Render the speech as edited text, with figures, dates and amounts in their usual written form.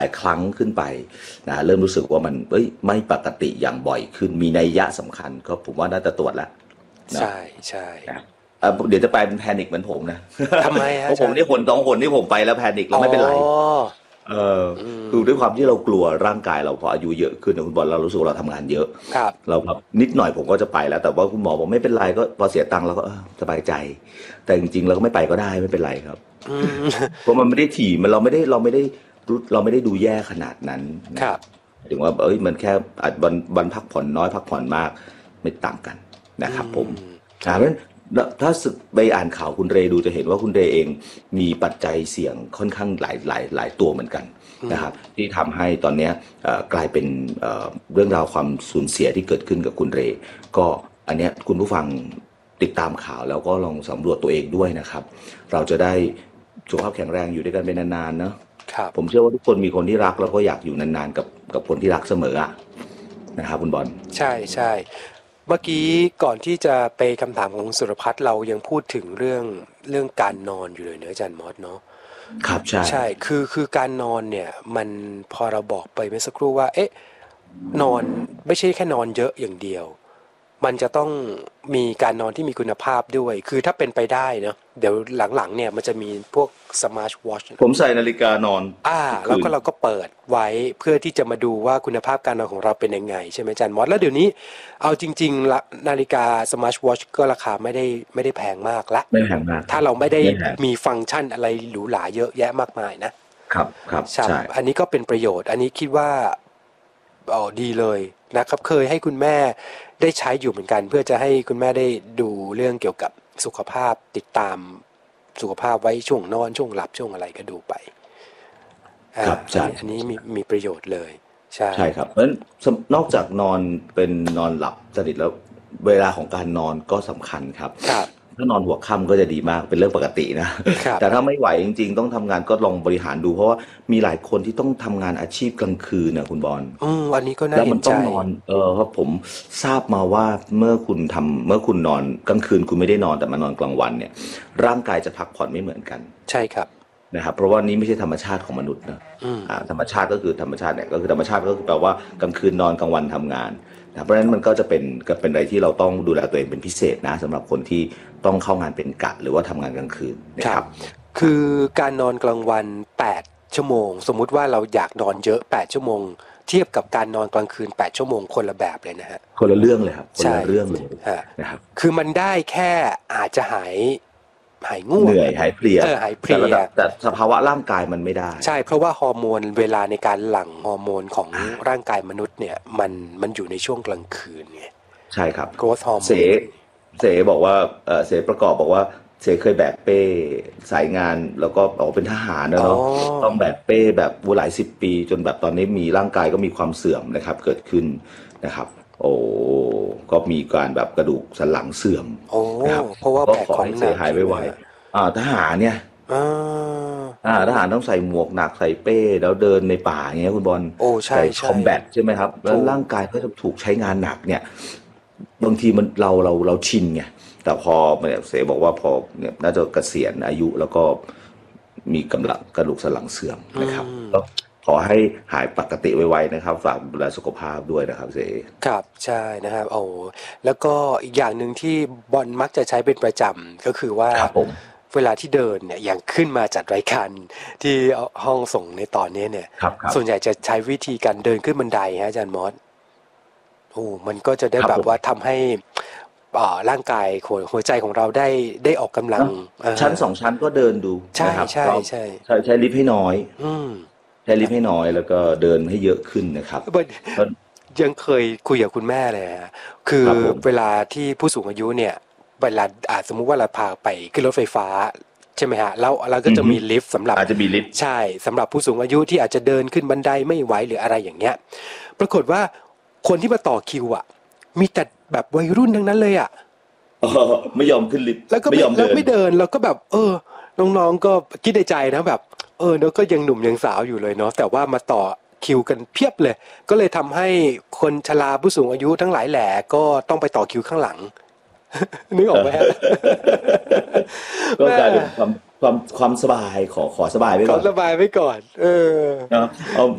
ลายครั้งขึ้นไปนะเริ่มรู้สึกว่ามันไม่ปกติอย่างบ่อยขึ้นมีนัยยะสำคัญก็ผมว่าน่าจะตรวจแล้วนะใช่ใช่นะเดี๋ยวจะไปเป็นแพนิคเหมือนผมนะทำไมเพฮะอาจารย์ราะผมนี่คนสองคนที่ผมไปแล้วแพนิคแล้อ๋อวไม่เป็นไรเอออืมคือด้วยความที่เรากลัวร่างกายเราพออายุเยอะขึ้นนะคุณบอลเรารู้สึกว่าเราทำงานเยอะครับเราแบบนิดหน่อยผมก็จะไปแล้วแต่ว่าคุณหมอบอกไม่เป็นไรก็พอเสียตังค์เราก็สบายใจแต่จริงๆเราก็ไม่ไปก็ได้ไม่เป็นไรครับอืมเพราะมันไม่ได้ถี่มันเราไม่ได้ดูแย่ขนาดนั้นคนะครับรับถึงว่ามันแค่อาจวันพักผ่อนน้อยพักผ่อนมากไม่ต่างกันนะอืครับผมมเพราะฉะนั้นถ้าไปอ่านข่าวคุณเรดูจะเห็นว่าคุณเรเองมีปัจจัยเสี่ยงค่อนข้างหลายตัวเหมือนกันอืมนะครับที่ทำให้ตอนนี้กลายเป็นเรื่องราวความสูญเสียที่เกิดขึ้นกับคุณเรก็อันเนี้ยคุณผู้ฟังติดตามข่าวแล้วก็ลองสำรวจตัวเองด้วยนะครับเราจะได้สุขภาพแข็งแรงอยู่ด้วยกันเป็นนานๆเนอะครับผมเชื่อว่าทุกคนมีคนที่รักแล้วก็อยากอยู่นานๆกับคนที่รักเสมอนะครับคุณบอลใช่ใช่เมื่อกี้ก่อนที่จะไปคำถามของคุณสุรพัฒน์เรายังพูดถึงเรื่องการนอนอยู่เลยเนอะอาจารย์มอสเนาะครับใช่ใช่คือการนอนเนี่ยมันพอเราบอกไปเมื่อสักครู่ว่าเอ๊ะนอนไม่ใช่แค่นอนเยอะอย่างเดียว มันจะต้องมีการนอนที่มีคุณภาพด้วย คือถ้าเป็นไปได้เนาะเดี๋ยวหลังๆเนี่ยมันจะมีพวกสมาร์ทวอชผมใส่นาฬิกานอนทุกคืนแล้วก็เราก็เปิดไว้เพื่อที่จะมาดูว่าคุณภาพการนอนของเราเป็นยังไงใช่ไหมอาจารย์มอสแล้วเดี๋ยวนี้เอาจริงๆละนาฬิกาสมาร์ทวอชก็ราคาไม่ได้แพงมากละไม่แพงมากครับถ้าเราไม่ได้ไม่แพงมีฟังก์ชันอะไรหรูหราเยอะแยะมากมายนะครับครับใช่ใช่อันนี้ก็เป็นประโยชน์อันนี้คิดว่า อ๋อดีเลยนะครับเคยให้คุณแม่ได้ใช้อยู่เหมือนกันเพื่อจะให้คุณแม่ได้ดูเรื่องเกี่ยวกับสุขภาพติดตามสุขภาพไว้ช่วงนอนช่วงหลับช่วงอะไรก็ดูไปครับใช่อันนี้มีประโยชน์เลยใช่ใช่ครับเพราะฉะนั้นนอกจากนอนเป็นนอนหลับสนิทแล้วเวลาของการนอนก็สำคัญครับครับถ้านอนหัวค่ำก็จะดีมากเป็นเรื่องปกตินะครั บแต่ถ้าไม่ไหวจริงๆต้องทำงานก็ลองบริหารดูเพราะว่ามีหลายคนที่ต้องทำงานอาชีพกลางคืนนะคุณบอลอันนี้ก็น่าแล้วเห็นใจมันต้องนอนเพราะผมทราบมาว่าเมื่อคุณนอนกลางคืนคุณไม่ได้นอนแต่มานอนกลางวันเนี่ยร่างกายจะพักผ่อนไม่เหมือนกันใช่ครับนะครับเพราะว่านี้ไม่ใช่ธรรมชาติของมนุษย์นะอืมธรรมชาติก็คือธรรมชาติเนี่ยก็คือธรรมชาติก็คือแปลว่ากลางคืนนอนกลางวันทำงานนะเพราะฉะนั้นมันก็จะเป็นอะไรที่เราต้องดูแลตัวเองเป็นพิเศษนะสำหรับคนที่ต้องเข้างานเป็นกะหรือว่าทำงานกลางคืนครับนะครับคือการนอนกลางวัน8 ชั่วโมงสมมุติว่าเราอยากนอนเยอะ8 ชั่วโมงเทียบกับการนอนกลางคืน8 ชั่วโมงคนละแบบเลยนะฮะคนละเรื่องเลยครับคนใช่ละเรื่องเลยฮะนะครับคือมันได้แค่อาจจะหายง่วงเหนื่อยหายเพลียหายเพลียแต่ระดับแต่สภาวะร่างกายมันไม่ได้ใช่เพราะว่าฮอร์โมนเวลาในการหลั่งฮอร์โมนของร่างกายมนุษย์เนี่ยมันอยู่ในช่วงกลางคืนไงใช่ครับ growth เส hormone เสบอกว่าเสประกอบบอกว่าเสเคยแบกเป้สายงานแล้วก็ออกเป็นทหารนะอ๋อเนาะต้องแบกเป้แบบหลายสิบปีจนแบบตอนนี้มีร่างกายก็มีความเสื่อมนะครับเกิดขึ้นนะครับโอ้ก็มีการแบบกระดูกสันหลังเสื่อมโอ้นะครับเพราะว่าก็แบกของขอให้เสหนักใช่ไหหายไวมฮะๆทหารเนี่ยอ่าทหารต้องใส่หมวกหนักใส่เป้แล้วเดินในป่าอย่างเงี้ยคุณบอลโอ้ใช่ใส่คใช่อมแบทใช่ไหมครับแล้วถูกร่างกายก็จะถูกใช้งานหนักเนี่ยบางทีมันเราชินไงแต่พอเนี่ยเสบอกว่าพอเนี่ยน่าจะเกษียณอายุแล้วก็มีกำลังกระดูกสันหลังเสื่อมอืนะครับมก็ขอให้หายปกติไวๆนะครับฝากดูแลสุขภาพด้วยนะครับเสครับใช่นะครับโอ้แล้วก็อีกอย่างหนึ่งที่บอลมักจะใช้เป็นประจำก็คือว่าครับผมเวลาที่เดินเนี่ยอย่างขึ้นมาจัดรายการที่ห้องส่งในตอนนี้เนี่ยครับครับส่วนใหญ่จะใช้วิธีการเดินขึ้นบันไดฮะอาจารย์มอสโอ้มันก็จะได้ครับผมแบบว่าทำให้ร่างกายหัวใจของเราได้ออกกำลังเนาะชั้นสองชั้นก็เดินดูใช่นะครับใช่ก็ใช่ใช้ลิฟต์ให้น้อยอืมใช้ลิครับฟต์ให้น้อยแล้วก็เดินให้เยอะขึ้นนะครับบอลยังเคยคุยกับคุณแม่เลยฮะคือครับผมเวลาที่ผู้สูงอายุเนี่ยเวลาสมมุติว่าเราพาไปขึ้นรถไฟฟ้า ใช่ไหมฮะแล้วเราก็อือฮึจะมีลิฟต์สำหรับอาจจะมีลิฟต์ใช่สำหรับผู้สูงอายุที่อาจจะเดินขึ้นบันไดไม่ไหวหรืออะไรอย่างเงี้ยปรากฏว่าคนที่มาต่อคิวอ่ะมีแต่แบบวัยรุ่นทั้งนั้นเลยอ่ะไม่ยอมขึ้นลิฟต์แล้วก็ไม่ยอมเดินไม่เดินเราก็แบบน้องๆก็คิดในใจนะแบบเนอะก็ยังหนุ่มยังสาวอยู่เลยเนาะแต่ว่ามาต่อคิวกันเพียบเลยก็เลยทำให้คนชราผู้สูงอายุทั้งหลายแหล่ก็ต้องไปต่อคิวข้างหลังนึกออกไหมฮะก็แม่กลายเป็นความสบายขอสบายไว้ขอก่อนสบายไว้ก่อนเนาะเอา